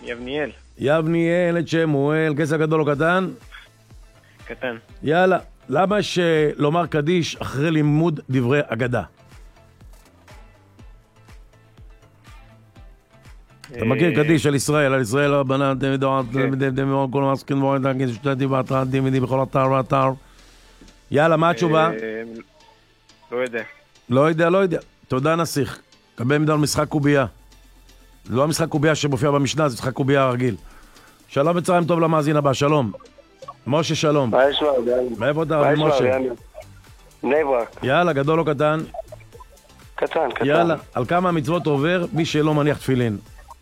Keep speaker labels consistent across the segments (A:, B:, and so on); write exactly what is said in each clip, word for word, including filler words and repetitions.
A: יבניאל.
B: יבניאל את שמואל, כסף גדול או קטן?
A: קטן.
B: יאללה, למה יש לומר קדיש אחרי לימוד דברי אגדה? אתה מכיר קדיש על ישראל, על ישראל הבנה, כל מסכן מורד, שתתי באתר, דימידי בכל אתר ואתר. יאללה, מה התשובה?
A: לא יודע.
B: לא יודע, לא יודע. תודה נסיך. קבל מידע על משחק קובייה. לא המשחק קובייה שמופיע במשנה, זה משחק קובייה רגיל. שלום וצהריים טוב למאזין הבא, שלום. משה, שלום.
C: מה יש לו?
B: מאיפה אתה, משה?
C: בני ברק.
B: יאללה, גדול או קטן?
C: קטן, קטן.
B: יאללה, על כמה מצוות עובר מי שלא מניח תפילין?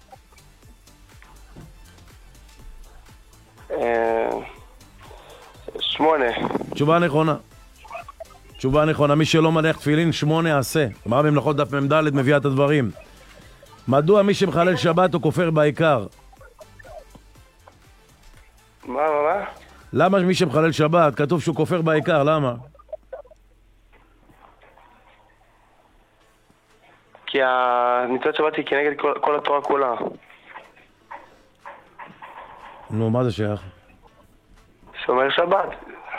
C: שמונה.
B: תשובה נכונה. תשובה נכונה, מי שלא מניח תפילין, שמונה עשה. מה במלאכות דף מ"ד מביאה את הדברים. מדוע מי שמחלל שבת הוא כופר בעיקר?
C: מה, מה?
B: למה מי שמחלל שבת כתוב שהוא כופר בעיקר, למה?
C: כי המצוות שבת היא כנגד כל, כל התורה כולה.
B: נו, מה זה שייך?
C: שומר שבת.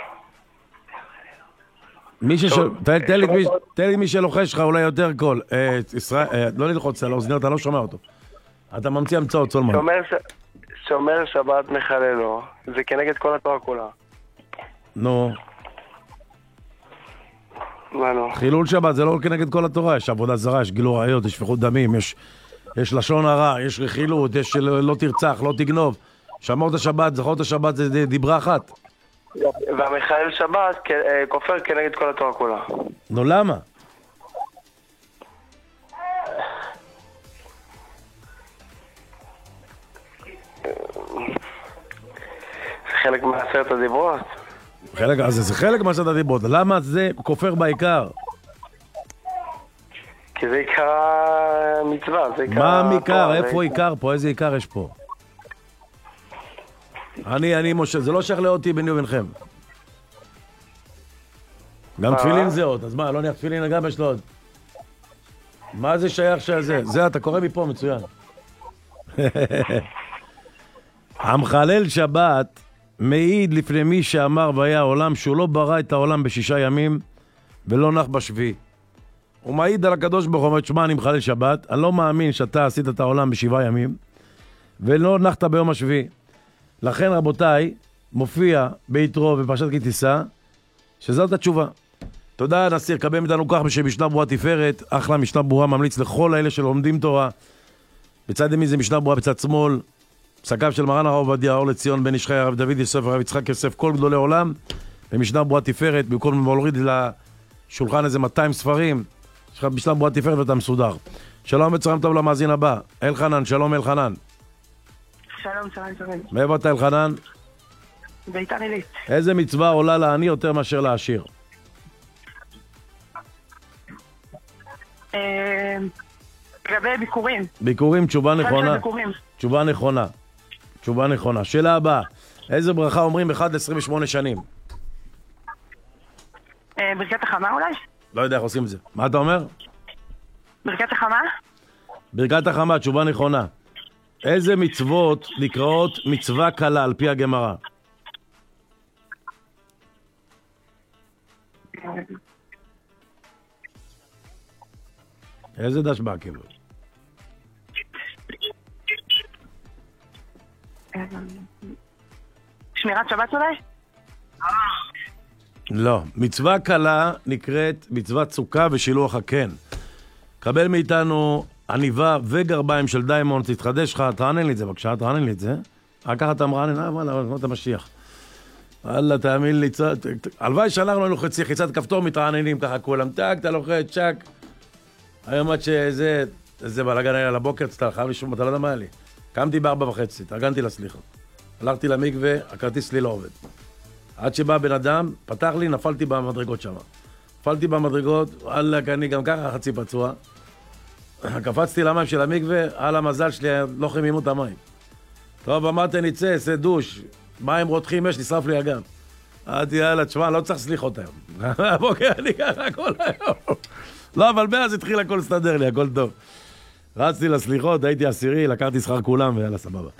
B: מי שש... תן לי מי שלוחש לך אולי יותר קול. ישראל, לא ללחוץ על האוזניות, אתה לא שומע אותו. אתה ממציא המצאות, סולמן.
C: שומר שבת מחלל לו. זה כנגד כל התורה כולה.
B: נו.
C: מה נו?
B: חילול שבת זה לא כנגד כל התורה. יש עבודה זרה, יש גילוי עריות, יש שפיכות דמים, יש לשון הרע, יש רכילות, יש לא תרצח, לא תגנוב. שמור את השבת, זכור את השבת, זה דיברה אחת.
C: והמחלל שבת כופר כנגד כל התורה כולה.
B: נו, למה?
C: זה חלק מעשרת הדיברות.
B: חלק, אז זה חלק מעשרת הדיברות. למה זה כופר בעיקר?
C: כי זה עיקר המצווה.
B: מה עיקר? איפה עיקר פה? איזה עיקר יש פה? אני, אני משה, זה לא שייך לאותי ביני ובינכם. גם תפילין זה עוד, אז מה, לא נהיה תפילין, גם יש לו עוד. מה זה שייך שזה? זה, אתה קורא מפה, מצוין. המחלל שבת מעיד לפני מי שאמר והיה העולם שהוא לא ברא את העולם בשישה ימים ולא נח בשביעי. הוא מעיד על הקדוש ברוך הוא, אומר, שמה, אני מחלל שבת, אני לא מאמין שאתה עשית את העולם בשבעה ימים ולא נחת ביום השביעי. לכן רבותיי, מופיע ביתרו בפרשת כי תישא, שזאת התשובה. תודה נסיר, קבל מאיתנו כך בשם משנה ברורה תפארת, אחלה משנה ברורה, ממליץ לכל האלה שלומדים תורה. בצד ימין זה משנה ברורה, בצד שמאל, פסקיו של מרן הרב עובדיה, אור לציון, בן איש חי, הרב דוד יוסף, הרב יצחק יוסף, כל גדולי עולם, במשנה ברורה תפארת, במקום להוריד לשולחן איזה מאתיים ספרים, יש לך משנה ברורה תפארת ואתה מסודר. שלום וצהריים טוב למאזין הבא, אלחנן, שלום אלחנן.
D: שלום, צהריים טובים.
B: מאיפה אתה אלחנן?
D: ביתר עילית.
B: איזה מצווה עולה לעני יותר מאשר לעשיר?
D: לגבי ביקורים.
B: ביקורים, תשובה נכונה.
D: ביקורים.
B: תשובה נכונה. תשובה נכונה. שאלה הבאה, איזה ברכה אומרים אחד ל-עשרים ושמונה שנים?
D: ברכת החמה אולי?
B: לא יודע איך עושים את זה. מה אתה אומר?
D: ברכת החמה?
B: ברכת החמה, תשובה נכונה. איזה מצוות נקראות מצווה קלה על פי הגמרא? איזה דש כאילו?
D: שמירת שבת אולי?
B: לא. מצווה קלה נקראת מצוות סוכה ושילוח הקן. קבל מאיתנו עניבה וגרביים של דיימונד, תתחדש לך, תענן לי את זה, בבקשה, תענן לי את זה. רק ככה אתה מרענן, אה, וואלה, כמו אתה משיח. וואלה, תאמין לי, הלוואי שאנחנו היינו חצי, חיצת כפתור מתרעננים ככה כולם, טק, אתה לוחץ, צ'ק. היום עד שזה, זה בלגן היה לבוקר, אתה חייב לשום, אתה לא יודע מה היה לי. קמתי בארבע וחצי, תרגנתי לסליחה. הלכתי למקווה, הכרטיס לי לא עובד. עד שבא בן אדם, פתח לי, נפלתי במדרגות שם. נפלתי במדרגות, וואלה, אני גם ככה חצי פצוע. קפצתי למים של המקווה, על המזל שלי לא חיממו את המים. טוב, אמרתי, ניצא, עשה דוש, מים רותחים, יש, נשרף לי אגם. אמרתי, יאללה, תשמע, לא צריך סליחות היום. הבוקר אני ככה כל היום. לא, אבל מאז התחיל הכל לסתדר לי, הכל טוב. רצתי לסליחות, הייתי עשירי, לקחתי שכר כולם, ויאללה, סבבה.